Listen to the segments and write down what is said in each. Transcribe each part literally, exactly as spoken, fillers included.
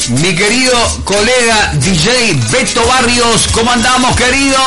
Mi querido colega D J Beto Barrios, ¿cómo andamos, querido?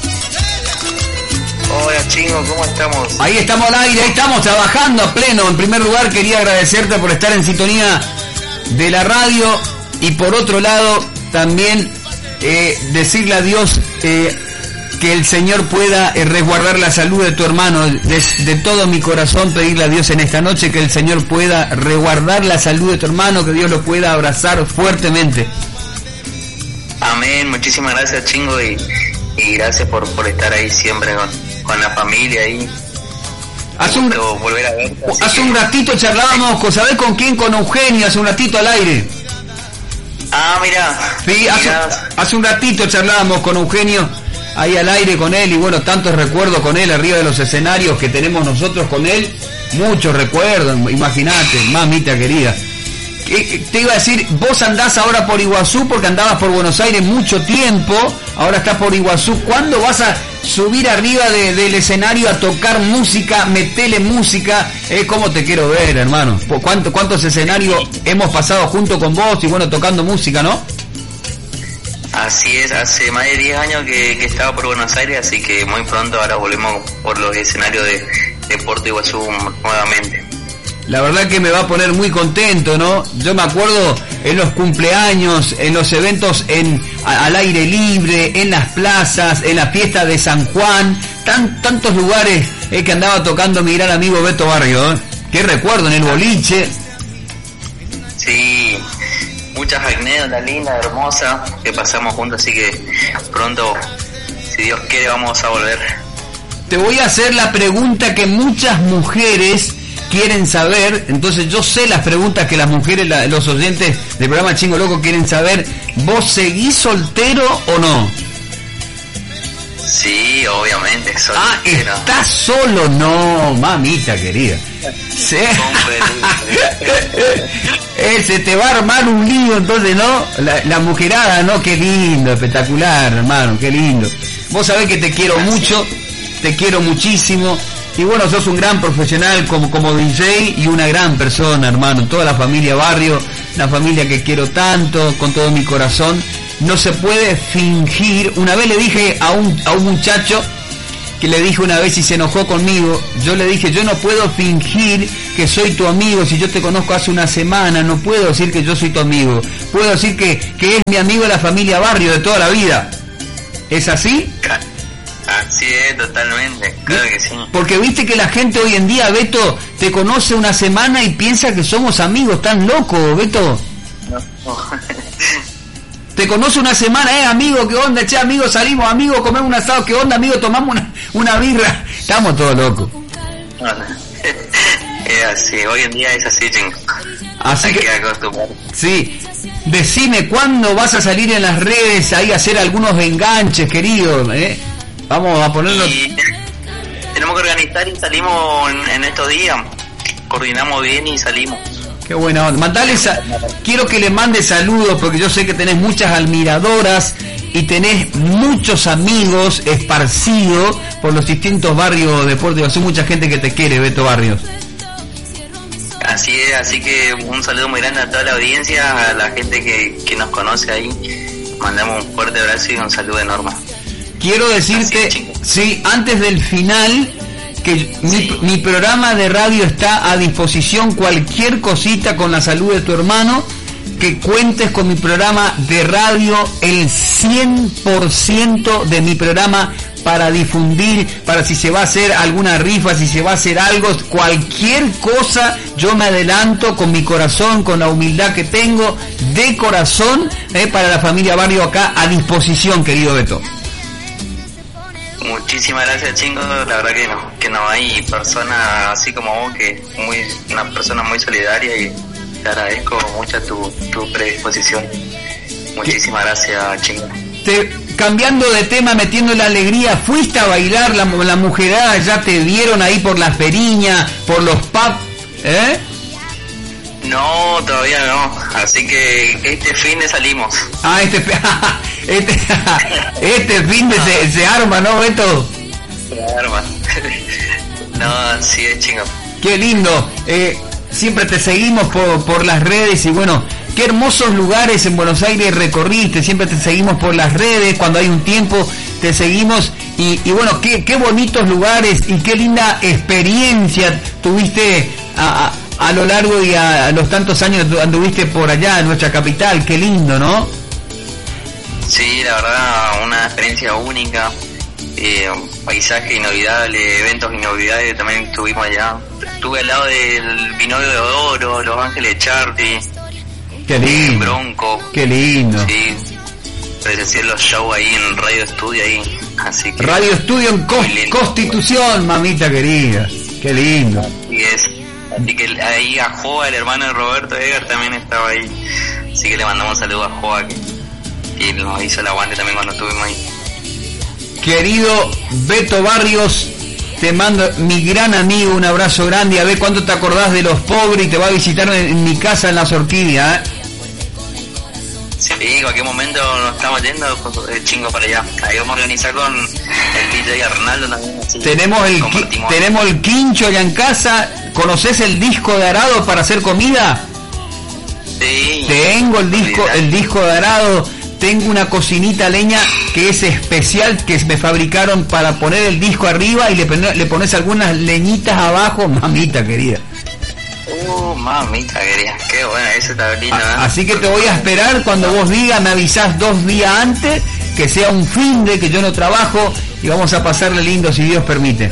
Hola, Chingo, ¿cómo estamos? Ahí estamos al aire, ahí estamos trabajando a pleno. En primer lugar, quería agradecerte por estar en sintonía de la radio y por otro lado, también eh, decirle a Dios eh, que el Señor pueda eh, resguardar la salud de tu hermano. De, de todo mi corazón pedirle a Dios en esta noche que el Señor pueda resguardar la salud de tu hermano, que Dios lo pueda abrazar fuertemente. Amén, muchísimas gracias, Chingo, y, y gracias por, por estar ahí siempre con, con la familia ahí. Hace un, volver a ver, hace que... un ratito charlábamos, ¿sabés con quién? Con Eugenio, hace un ratito al aire. Ah, mira. Sí, hace, hace un ratito charlábamos con Eugenio, ahí al aire con él, y bueno, tantos recuerdos con él arriba de los escenarios que tenemos nosotros con él, muchos recuerdos, imagínate, mamita querida. Te iba a decir, vos andás ahora por Iguazú porque andabas por Buenos Aires mucho tiempo, ahora estás por Iguazú. ¿Cuándo vas a subir arriba de, del escenario a tocar música, metele música? Eh, ¿Cómo te quiero ver, hermano? ¿Cuánto, ¿Cuántos escenarios hemos pasado junto con vos y bueno, tocando música, no? Así es, hace más de diez años que, que estaba por Buenos Aires, así que muy pronto ahora volvemos por los escenarios de, de Puerto Iguazú nuevamente. La verdad que me va a poner muy contento, ¿no? Yo me acuerdo en los cumpleaños, en los eventos en a, al aire libre, en las plazas, en la fiesta de San Juan, tan, tantos lugares eh, que andaba tocando mi gran amigo Beto Barrios, ¿eh? Qué recuerdo, en el boliche. Sí, muchas anécdotas lindas, hermosas que pasamos juntos, así que pronto, si Dios quiere, vamos a volver. Te voy a hacer la pregunta que muchas mujeres quieren saber, entonces yo sé las preguntas que las mujeres, la, los oyentes del programa Chingo Loco quieren saber. ¿Vos seguís soltero o no? Sí, obviamente, soltero. Ah, ¿estás solo? No, mamita querida. ¿Sí? eh, se te va a armar un lío entonces, ¿no? La, la mujerada, ¿no? Qué lindo, espectacular, hermano, qué lindo. Vos sabés que te quiero mucho, te quiero muchísimo. Y bueno, sos un gran profesional como, como D J y una gran persona, hermano. Toda la familia Barrio, una familia que quiero tanto, con todo mi corazón. No se puede fingir. Una vez le dije a un, a un muchacho, que le dije una vez y se enojó conmigo, yo le dije, yo no puedo fingir que soy tu amigo. Si yo te conozco hace una semana, no puedo decir que yo soy tu amigo. Puedo decir que, que es mi amigo de la familia Barrio de toda la vida. ¿Es así? Así es, totalmente, claro que sí. Porque viste que la gente hoy en día, Beto, te conoce una semana y piensa que somos amigos. ¿Tan loco, Beto? No, no. Te conoce una semana, eh, amigo, ¿qué onda? Che, amigo, salimos, amigo, comemos un asado, ¿qué onda, amigo? Tomamos una, una birra. Estamos todos locos. Es así, hoy en día es así, Chingo. Así Hay que, que acostumbrar. sí. Decime, ¿cuándo vas a salir en las redes ahí a hacer algunos enganches, querido? ¿Eh? Vamos a ponerlo. Y tenemos que organizar y salimos en, en estos días. Coordinamos bien y salimos. Qué buena onda. Mandale sa- Quiero que le mandes saludos porque yo sé que tenés muchas admiradoras y tenés muchos amigos esparcidos por los distintos barrios de Puerto Iguazú. Mucha gente que te quiere, Beto Barrios. Así es, así que un saludo muy grande a toda la audiencia, a la gente que, que nos conoce ahí. Mandamos un fuerte abrazo y un saludo enorme. Quiero decirte, sí, antes del final, que mi, sí. mi programa de radio está a disposición. Cualquier cosita con la salud de tu hermano, que cuentes con mi programa de radio, el cien por ciento de mi programa para difundir, para si se va a hacer alguna rifa, si se va a hacer algo, cualquier cosa, yo me adelanto con mi corazón, con la humildad que tengo, de corazón, eh, para la familia Barrio acá a disposición, querido Beto. Muchísimas gracias, Chingo. La verdad que no, que no hay persona así como vos, que muy una persona muy solidaria, y te agradezco mucho tu, tu predisposición. Muchísimas gracias, Chingo. Te, cambiando de tema, metiendo la alegría, ¿fuiste a bailar la, la mujerada? ¿Ya te vieron ahí por las feriñas, por los pubs? ¿Eh? No, todavía no. Así que este fin de salimos. Ah, este este, este fin de se, se arma, ¿no, Beto? Se arma. No, sí es chingo. Qué lindo. Eh, siempre te seguimos por, por las redes y bueno, qué hermosos lugares en Buenos Aires recorriste, siempre te seguimos por las redes, cuando hay un tiempo te seguimos, y, y bueno, qué, qué bonitos lugares y qué linda experiencia tuviste a, a, a lo largo y a, a los tantos años que anduviste por allá en nuestra capital, qué lindo, ¿no? Sí, la verdad, una experiencia única, eh, paisaje inolvidable, eventos inolvidables también estuvimos allá. Estuve al lado del Binomio de Oro, Los Ángeles Charty, qué lindo, Bronco, qué lindo. Sí, presencié los shows ahí en Radio Estudio ahí, así que Radio Estudio en Co- Constitución, mamita querida, qué lindo. Así es, así que ahí a Joa, el hermano de Roberto Edgar, también estaba ahí, así que le mandamos un saludo a Joa que, que nos hizo el aguante también cuando estuvimos ahí. Querido Beto Barrios, te mando, mi gran amigo, un abrazo grande. A ver cuánto te acordás de los pobres y te va a visitar en, en mi casa en Las Orquídeas, ¿eh? Sí, en cualquier momento nos estamos yendo el chingo para allá. Ahí vamos a organizar con el D J Arnaldo también. Así tenemos el qui- tenemos el quincho allá en casa. ¿Conoces el disco de arado para hacer comida? Sí. Tengo el disco, el disco de arado. Tengo una cocinita leña que es especial, que me fabricaron para poner el disco arriba y le, le pones algunas leñitas abajo, mamita querida. Uh, mamita querida, qué bueno, eso está lindo, ¿eh? Así que te voy a esperar cuando vos digas, me avisás dos días antes, que sea un fin de que yo no trabajo y vamos a pasarle lindo si Dios permite.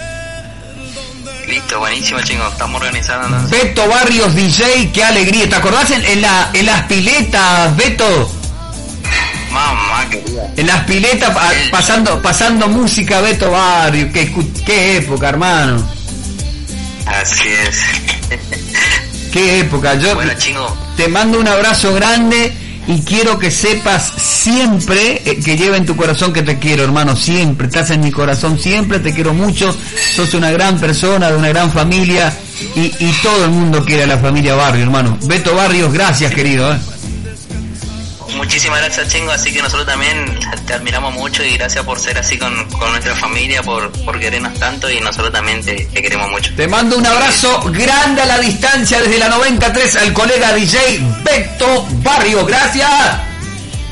Listo, buenísimo, chicos, estamos organizando entonces. Beto Barrios D J, qué alegría. ¿Te acordás en, en, la, en las piletas, Beto? Mamá querida. En las piletas pa, pasando pasando música, Beto Barrios, qué, qué época, hermano. Así es. Qué época. Yo bueno, chingo, te mando un abrazo grande y quiero que sepas siempre, eh, que lleva en tu corazón que te quiero, hermano, siempre, estás en mi corazón, siempre te quiero mucho, sos una gran persona, de una gran familia, y, y todo el mundo quiere a la familia Barrio, hermano. Beto Barrios, gracias, querido, ¿eh? Muchísimas gracias, Chingo, así que nosotros también te admiramos mucho y gracias por ser así con, con nuestra familia, por, por querernos tanto y nosotros también te, te queremos mucho. Te mando un abrazo grande a la distancia desde la noventa y tres al colega D J Beto Barrios, gracias.